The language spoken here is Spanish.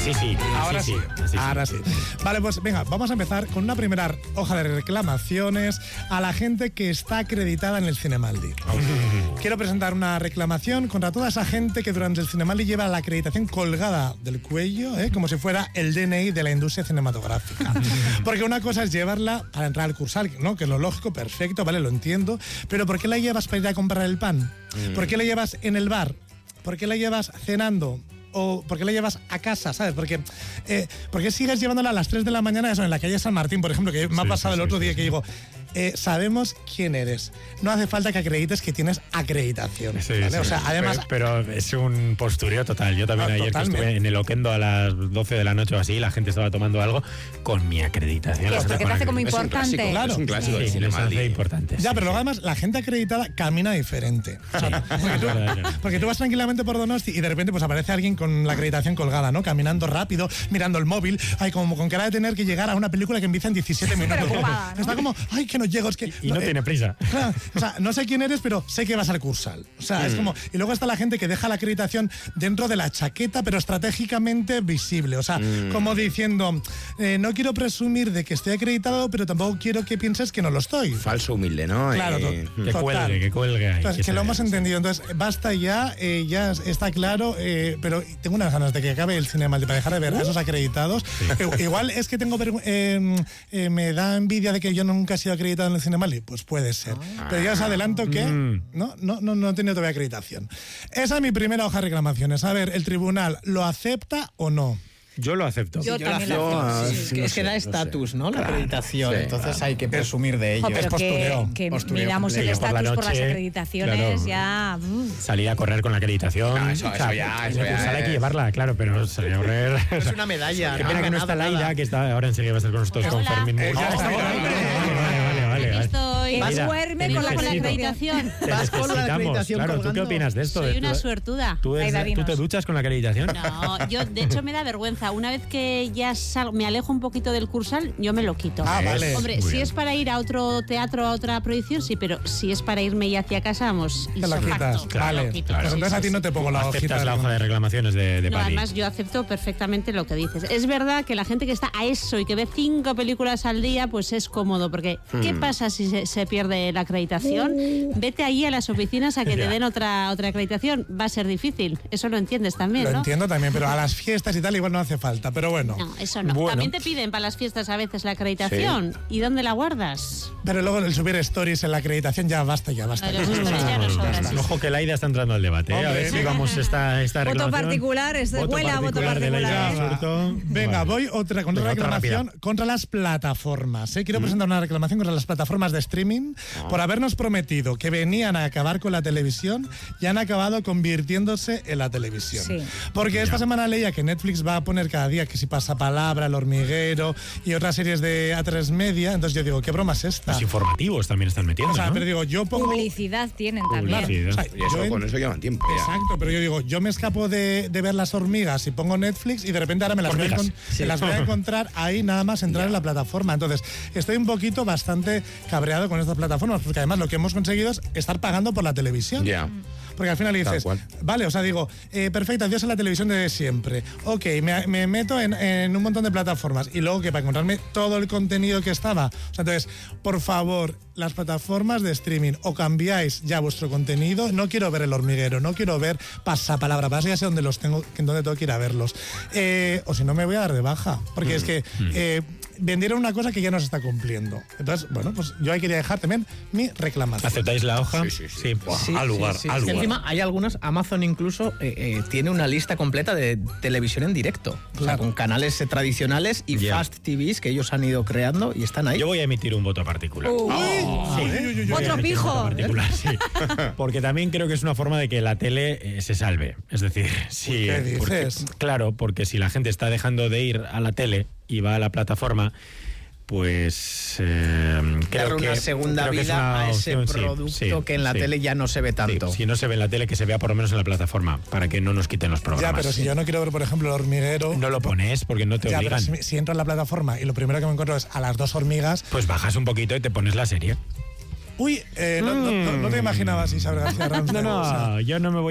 sí. Ahora sí. Ahora sí. Vale, pues venga, vamos a empezar con una primera hoja de reclamaciones a la gente que está acreditada en el Cinemaldi. Quiero presentar una reclamación contra toda esa gente que durante el Cinemaldi lleva la acreditación colgada del cuello, como si fuera el DNI de la industria cinematográfica. Porque una cosa es llevarla para entrar al Cursal, ¿no? Que es lo lógico, perfecto, vale, lo entiendo. Pero ¿por qué la llevas para ir a comprar el pan? ¿Por qué la llevas en el bar? ¿Por qué la llevas cenando? ¿O por qué la llevas a casa, sabes? ¿Por qué sigues llevándola a las 3 de la mañana eso, en la calle San Martín, por ejemplo, que me ha pasado el otro día que digo, sabemos quién eres. No hace falta que acredites que tienes acreditación. ¿Vale? O sea, además... Pero es un postureo total. Yo también ayer que estuve en el Oquendo a las 12 de la noche o así, la gente estaba tomando algo con mi acreditación. ¿Qué es? Porque te hace como importante. Claro. Es un clásico del Cinemaldi. Importante. Ya, pero luego además la gente acreditada camina diferente. O sea, porque tú vas tranquilamente por Donosti y de repente pues aparece alguien con la acreditación colgada, ¿no? Caminando rápido, mirando el móvil, como con cara de tener que llegar a una película que empieza en 17 minutos. Preocupada, ¿no? Está como, ay, que no llego, es que... Y no tiene prisa. Claro, o sea, no sé quién eres, pero sé que vas al Cursal. O sea, es como... Y luego está la gente que deja la acreditación dentro de la chaqueta, pero estratégicamente visible. O sea, como diciendo, no quiero presumir de que estoy acreditado, pero tampoco quiero que pienses que no lo estoy. Falso humilde, ¿no? Claro, que cuelgue ahí. Entonces, que lo hemos entendido. Entonces, basta ya, ya está claro, pero tengo unas ganas de que acabe el Cinemaldi para dejar de ver a esos acreditados. Igual es que tengo me da envidia de que yo nunca he sido acreditado en el Cinemaldi. Pues puede ser. Pero ya os adelanto que no he tenido todavía acreditación. Esa es mi primera hoja de reclamaciones. A ver, ¿el tribunal lo acepta o no? Yo lo acepto. Yo también lo acepto. Es que da estatus, ¿no? La acreditación. Sí, entonces hay que presumir de ello. Pero Es postureo. que Postureo. miramos el Yo por la estatus por las noche, acreditaciones, ya... Salir a correr con la acreditación. No, eso ya Hay que llevarla, claro, pero salir a correr... Es una medalla. Qué pena que no está Laida, que está ahora enseguida va a estar con nosotros con Hola. Fermín. Aquí estoy. Mira, duerme con la acreditación. Vas con la acreditación Claro, ¿tú qué colgando. opinas de esto? Soy una suertuda. ¿Tú te duchas con la acreditación? No, yo de hecho me da vergüenza. Una vez que ya me alejo un poquito del Cursal, yo me lo quito. Ah, vale. Hombre, Muy si bien. es para ir a otro teatro, a otra proyección, sí, pero si es para irme ya hacia casa, vamos, Te la ipso quitas. facto, Vale. lo quito. Pues entonces a ti no te pongo la hojita. Aceptas la hoja de reclamaciones de No, París. además yo acepto perfectamente lo que dices. Es verdad que la gente que está a eso y que ve 5 películas al día, pues es cómodo, porque ¿qué pasa si se pierde la acreditación? Vete ahí a las oficinas a que te den otra acreditación. Va a ser difícil. Eso lo entiendes también, Lo ¿no? entiendo también, pero a las fiestas y tal igual no hace falta, pero bueno. No, eso no. Bueno. También te piden para las fiestas a veces la acreditación. ¿Y dónde la guardas? Pero luego el subir stories en la acreditación ya basta. Los stories ya no sobran, sí. Ojo que Laida está entrando al debate. A ver si vamos esta Voto reclamación. particular, huele a voto de Laida particular. Basurto. Venga, Vale. voy contra Venga, otra reclamación rápida. contra las plataformas. Quiero presentar una reclamación contra las plataformas de streaming por habernos prometido que venían a acabar con la televisión y han acabado convirtiéndose en la televisión. Sí. Porque esta semana leía que Netflix va a poner cada día que si Pasapalabra, El Hormiguero y otras series de A3 Media. Entonces yo digo, ¿qué broma es esta? Los informativos también están metiendo, O sea, ¿no? pero digo, yo pongo... Publicidad tienen también. Publicidad. O sea, Y eso, yo con eso llevan tiempo ya. Exacto, pero yo digo, yo me escapo de ver Las Hormigas y pongo Netflix y de repente ahora me las, Hormigas. me las voy a encontrar ahí nada más entrar en la plataforma. Entonces, estoy un poquito bastante cabreado con estas plataformas porque además lo que hemos conseguido es estar pagando por la televisión. Ya. Porque al final dices, Tal cual. vale, o sea, digo, perfecto, adiós a la televisión de siempre. Ok, me meto en un montón de plataformas y luego que para encontrarme todo el contenido que estaba. O sea, entonces, por favor, las plataformas de streaming, o cambiáis ya vuestro contenido. No quiero ver El Hormiguero, no quiero ver Pasapalabra, para eso ya sé dónde los tengo, dónde tengo que ir a verlos. O si no, me voy a dar de baja. Porque es que vendieron una cosa que ya no se está cumpliendo. Entonces, bueno, pues yo ahí quería dejar también mi reclamación. ¿Aceptáis la hoja? Sí. Al lugar, Sí. al Es que lugar. encima hay algunas, Amazon incluso tiene una lista completa de televisión en directo. O sea, Claro. con canales tradicionales y Ya. fast TVs que ellos han ido creando y están ahí. Yo voy a emitir un voto particular. Uy, Voy a otro emitir un pijo. voto particular, sí. Porque también creo que es una forma de que la tele se salve. Es decir, sí. ¿Qué dices? Claro, porque si la gente está dejando de ir a la tele y va a la plataforma, pues creo Dar que una segunda creo que es vida una a ese opción, sí, producto sí, que en la sí. tele ya no se ve tanto. Sí, si no se ve en la tele, que se vea por lo menos en la plataforma, para que no nos quiten los programas. Ya, pero si yo no quiero ver, por ejemplo, El Hormiguero... No lo pones porque no te Ya, pero obligan. si entro en la plataforma y lo primero que me encuentro es a las 2 hormigas... Pues bajas un poquito y te pones la serie. Uy, no te imaginabas, Isabel García Ramos. No, yo no me voy